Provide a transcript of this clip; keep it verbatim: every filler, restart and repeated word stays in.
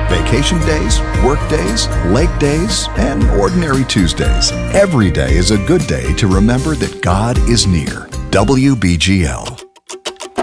Vacation days, work days, lake days, and ordinary Tuesdays. Every day is a good day to remember that God is near. W B G L.